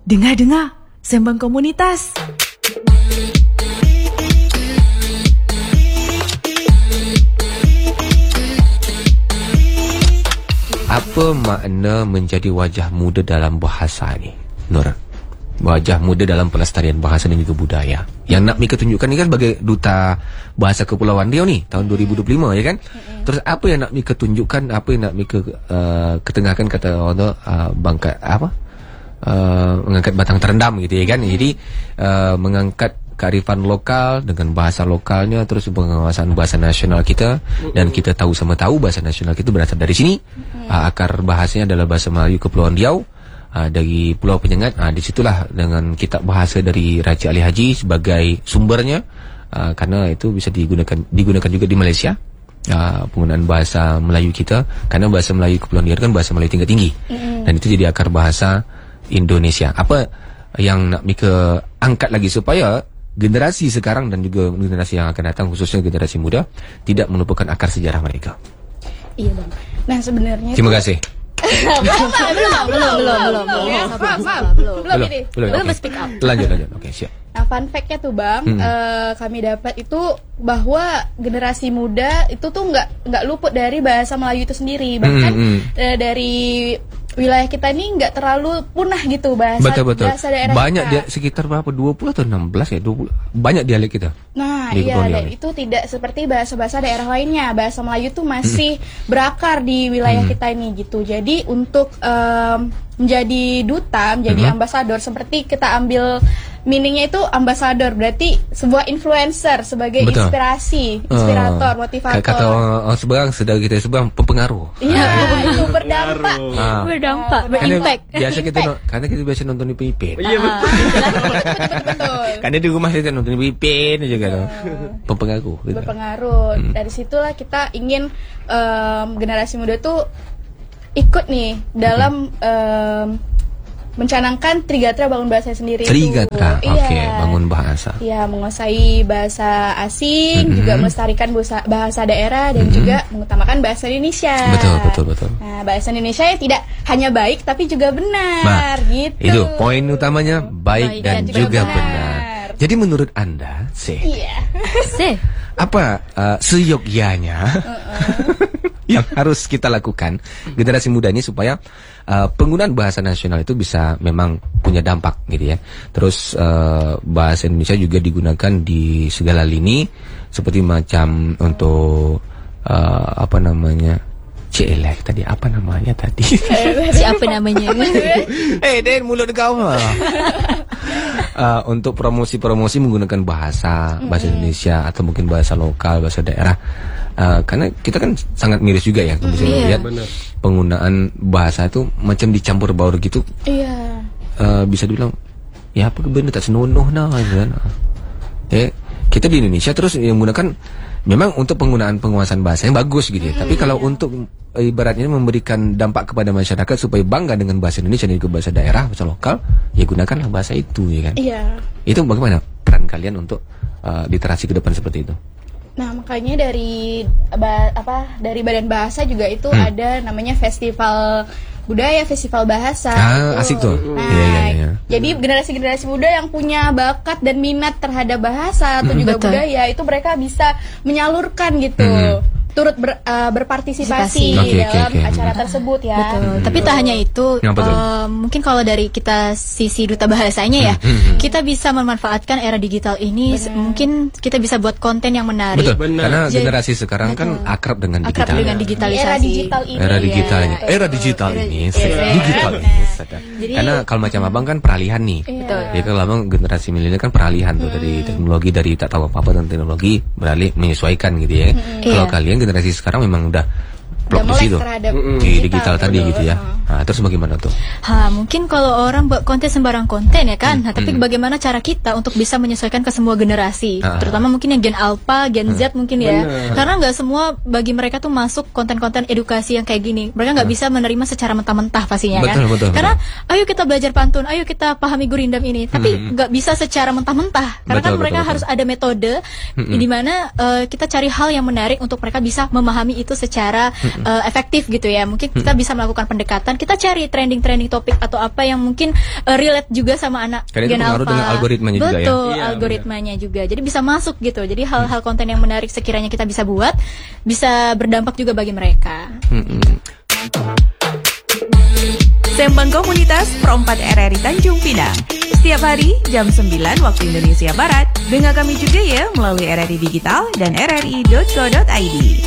Dengar-dengar, Sembang Komunitas. Apa makna menjadi wajah muda dalam bahasa ni, Nur? Wajah muda dalam pelestarian bahasa dan juga budaya. Yang nak Mika tunjukkan ni kan sebagai duta bahasa Kepulauan Riau ni tahun 2025, ya kan? Terus apa yang nak Mika tunjukkan, apa yang nak Mika ketengahkan, kata orang tu bangkat apa? Mengangkat batang terendam gitu, ya kan? Jadi mengangkat kearifan lokal dengan bahasa lokalnya, terus pengawasan bahasa nasional kita. Dan kita tahu sama tahu bahasa nasional kita berasal dari sini. Akar bahasanya adalah bahasa Melayu Kepulauan Riau, dari Pulau Penyengat. Disitulah dengan kitab bahasa dari Raja Ali Haji sebagai sumbernya, karena itu bisa digunakan juga di Malaysia. Penggunaan bahasa Melayu kita, karena bahasa Melayu Kepulauan Riau kan bahasa Melayu tingkat tinggi, dan itu jadi akar bahasa Indonesia. Apa yang nak Mika angkat lagi supaya generasi sekarang dan juga generasi yang akan datang, khususnya generasi muda, tidak melupakan akar sejarah mereka? Iya bang. Nah sebenarnya terima kasih. Belum speak up. Lanjut. Oke, siap. Nah, fun fact-nya tuh bang, kami dapat itu bahwa generasi muda itu tuh nggak luput dari bahasa Melayu itu sendiri. Bahkan dari wilayah kita ini nggak terlalu punah gitu bahasa daerah banyak kita. Dia sekitar berapa, 20 atau 16 ya, 20. Banyak dialek kita. Nah iya, dan itu tidak seperti bahasa-bahasa daerah lainnya. Bahasa Melayu tuh masih berakar di wilayah kita ini gitu. Jadi untuk menjadi duta, menjadi ambasador, seperti kita ambil meaningnya itu ambasador, berarti sebuah influencer sebagai inspirator, motivator. Kata orang seberang, sedang kita seberang pengaruh. Iya, itu berdampak. Berimpact. Biasa kita karena kita biasa nonton di Pipin. Iya betul. Karena di rumah kita nonton di Pipin juga tuh. Pengaruh. Gitu. Berpengaruh. Dari situlah kita ingin generasi muda tuh ikut nih dalam mencanangkan Trigatra bangun bahasa sendiri. Trigatra, oke, bangun bahasa. Iya, menguasai bahasa asing, juga melestarikan bahasa daerah, dan juga mengutamakan bahasa Indonesia. Betul. Nah, bahasa Indonesia yang tidak hanya baik tapi juga benar, gitu. Itu poin utamanya, baik dan juga benar. Jadi menurut Anda, apa seyogyanya yang harus kita lakukan generasi muda ini supaya penggunaan bahasa nasional itu bisa memang punya dampak gitu ya. Terus bahasa Indonesia juga digunakan di segala lini, seperti macam untuk apa namanya? Celek tadi apa namanya tadi? Siapa namanya? Den mulut kau. Untuk promosi menggunakan bahasa Indonesia atau mungkin bahasa lokal, bahasa daerah. Karena kita kan sangat miris juga ya, bisa lihat penggunaan bahasa itu macam dicampur baur gitu. Iya. Bisa dibilang ya apa benda tak senonoh kan. Kita di Indonesia terus yang menggunakan memang untuk penggunaan penguasaan bahasa yang bagus gitu ya. Tapi kalau untuk ibaratnya memberikan dampak kepada masyarakat supaya bangga dengan bahasa Indonesia dan juga bahasa daerah, bahasa lokal, ya gunakanlah bahasa itu ya kan. Iya. Itu bagaimana peran kalian untuk literasi ke depan seperti itu? Nah, makanya dari Badan Bahasa juga itu ada namanya festival budaya, festival bahasa. Asik tuh. Nah, iya. Jadi generasi-generasi muda yang punya bakat dan minat terhadap bahasa atau juga budaya itu mereka bisa menyalurkan gitu. Turut berpartisipasi dalam acara tersebut ya. Betul. Tapi tak hanya itu, mungkin kalau dari kita sisi duta bahasanya ya, kita bisa memanfaatkan era digital ini. Mungkin kita bisa buat konten yang menarik. Betul. Karena generasi sekarang kan akrab dengan digital. Akrab dengan digitalisasi. Era digital ini. Karena kalau macam abang kan peralihan nih. Jadi kalau abang generasi milenial kan peralihan tuh dari teknologi, dari tak tahu apa-apa tentang teknologi beralih menyesuaikan gitu ya. Kalau kalian generasi sekarang memang udah produksi tuh di digital tadi gitu ya. Nah, terus bagaimana tuh? Mungkin kalau orang buat konten sembarang konten ya kan. Tapi bagaimana cara kita untuk bisa menyesuaikan ke semua generasi, terutama mungkin yang Gen Alpha, Gen Z mungkin ya. Karena nggak semua bagi mereka tuh masuk konten-konten edukasi yang kayak gini. Mereka nggak bisa menerima secara mentah-mentah pastinya kan. Karena ayo kita belajar pantun, ayo kita pahami gurindam ini. Tapi nggak bisa secara mentah-mentah. Karena kan mereka harus ada metode di mana kita cari hal yang menarik untuk mereka bisa memahami itu secara efektif gitu ya. Mungkin kita bisa melakukan pendekatan kan, kita cari trending topik atau apa yang mungkin relate juga sama anak Gen Alpha. Dengan algoritmanya juga ya. Betul, algoritmanya juga. Jadi bisa masuk gitu. Jadi hal-hal konten yang menarik sekiranya kita bisa buat, bisa berdampak juga bagi mereka. Sembang Komunitas Pro 4 RRI Tanjung Pinang. Setiap hari jam 9 waktu Indonesia Barat. Dengar kami juga ya melalui RRI Digital dan rri.co.id.